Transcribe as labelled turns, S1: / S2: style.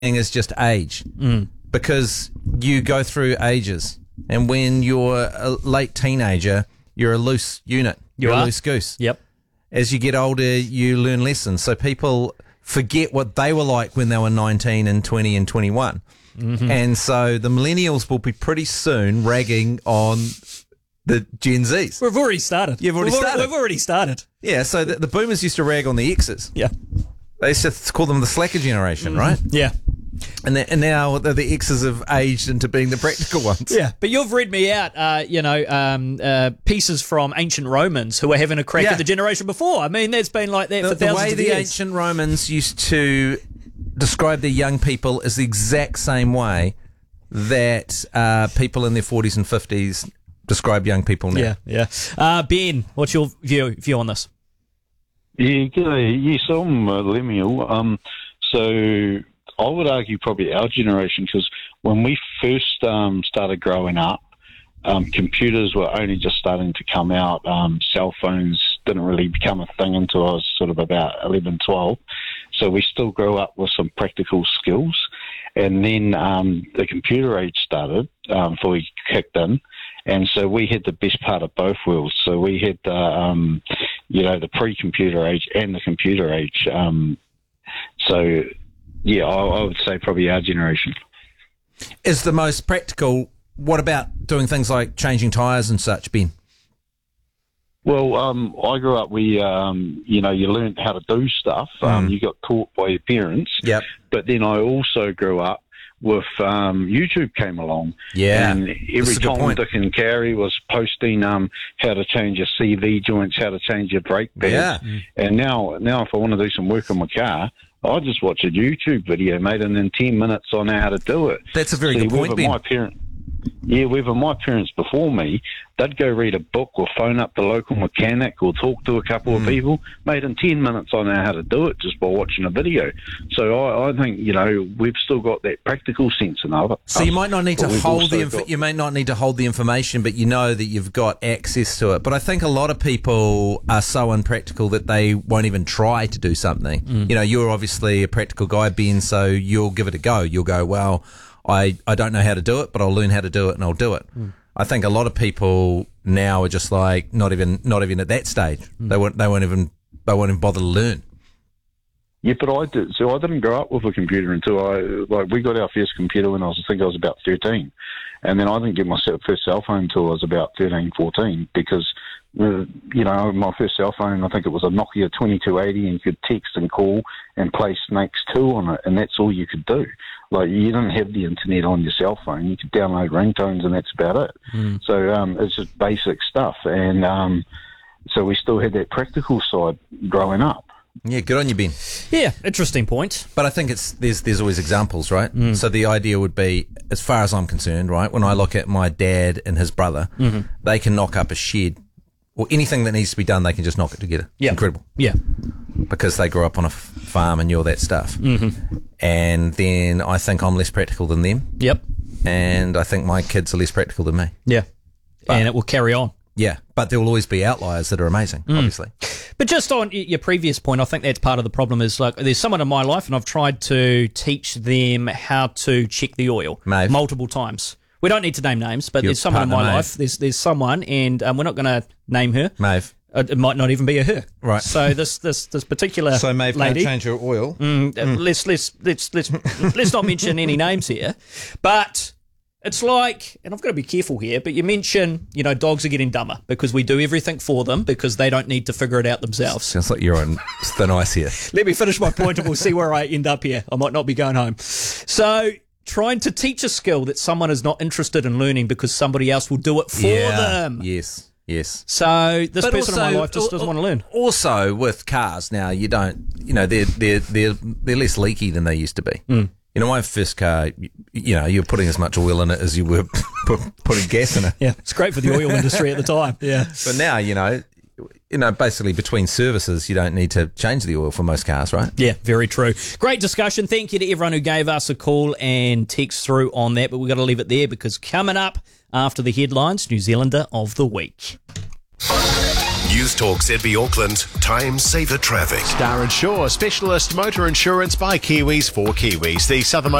S1: is just age, because you go through ages, and when you're a late teenager, you're a loose unit. You're a loose goose.
S2: Yep.
S1: As you get older, you learn lessons. So people forget what they were like when they were 19 and 20 and 21. And so the millennials will be pretty soon ragging on the Gen Zs.
S2: We've already started.
S1: You've already started.
S2: We've already started.
S1: Yeah, so the boomers used to rag on the Xs.
S2: Yeah.
S1: They used to call them the slacker generation, right?
S2: Yeah.
S1: And now the Xs have aged into being the practical ones.
S2: Yeah, but you've read me out, pieces from ancient Romans who were having a crack at the generation before. I mean, that's been like that for thousands of years.
S1: The way the ancient Romans used to describe their young people is the exact same way that people in their 40s and 50s describe young people now.
S2: Yeah. Ben, what's your view on this?
S3: Yeah, yes, I'm a millennial. So I would argue probably our generation, because when we first started growing up, computers were only just starting to come out. Cell phones didn't really become a thing until I was sort of about 11, 12. So we still grew up with some practical skills. And then the computer age started, fully kicked in. And so we had the best part of both worlds. So we had the pre-computer age and the computer age. So, yeah, I would say probably our generation
S1: is the most practical. What about doing things like changing tyres and such, Ben?
S3: Well, I grew up, you learned how to do stuff. You got taught by your parents.
S1: Yep.
S3: But then I also grew up with YouTube came along.
S1: Yeah.
S3: And every Tom, Dick and Carey was posting how to change your CV joints, how to change your brake pads.
S1: Yeah.
S3: And now if I want to do some work on my car, I just watch a YouTube video, mate, and in 10 minutes I know how to do it.
S1: That's a very good point, Ben.
S3: Whether my parents before me, they'd go read a book or phone up the local mechanic or talk to a couple of people. Mate, in 10 minutes I know how to do it just by watching a video. So I think, we've still got that practical sense in us.
S1: So you might not need to hold you may not need to hold the information, but you know that you've got access to it. But I think a lot of people are so unpractical that they won't even try to do something. You're obviously a practical guy, Ben, so you'll give it a go. You'll go, well, I don't know how to do it, but I'll learn how to do it and I'll do it. I think a lot of people now are just like not even at that stage. They won't even bother to learn.
S3: Yeah, but I did. So I didn't grow up with a computer until we got our first computer when I was about 13, and then I didn't get my first cell phone until I was about 13, 14 because. My first cell phone, I think it was a Nokia 2280, and you could text and call and play Snakes 2 on it, and that's all you could do. Like, you didn't have the internet on your cell phone. You could download ringtones, and that's about it. So it's just basic stuff. And so we still had that practical side growing up.
S1: Yeah, good on you, Ben.
S2: Yeah, interesting point.
S1: But I think there's always examples, right? So the idea would be, as far as I'm concerned, right, when I look at my dad and his brother, they can knock up a shed, or anything that needs to be done, they can just knock it together.
S2: Yeah.
S1: Incredible.
S2: Yeah.
S1: Because they grew up on a farm and knew all that stuff. And then I think I'm less practical than them.
S2: Yep.
S1: And I think my kids are less practical than me.
S2: Yeah. And it will carry on.
S1: Yeah. But there will always be outliers that are amazing, obviously.
S2: But just on your previous point, I think that's part of the problem is, like, there's someone in my life and I've tried to teach them how to check the oil multiple times. We don't need to name names, but there's someone in my life. There's someone, and we're not going to name her.
S1: Maeve.
S2: It might not even be a her.
S1: Right.
S2: So this particular
S1: so Maeve
S2: lady,
S1: can't change her oil.
S2: Let's not mention any names here, but it's like, and I've got to be careful here, but you mention, dogs are getting dumber because we do everything for them because they don't need to figure it out themselves.
S1: Sounds like you're on thin ice here.
S2: Let me finish my point and we'll see where I end up here. I might not be going home. So, trying to teach a skill that someone is not interested in learning because somebody else will do it for them.
S1: Yes.
S2: So this person in my life just doesn't want to learn.
S1: Also, with cars now, you don't. They're less leaky than they used to be. My first car, you're putting as much oil in it as you were putting gas in it.
S2: Yeah, it's great for the oil industry at the time. Yeah,
S1: but now, basically between services, you don't need to change the oil for most cars, right?
S2: Yeah, very true. Great discussion. Thank you to everyone who gave us a call and text through on that, but we've got to leave it there because coming up after the headlines, New Zealander of the Week.
S4: News Talk ZB Auckland, time saver traffic.
S5: Star Insure, specialist motor insurance by Kiwis for Kiwis. The Southern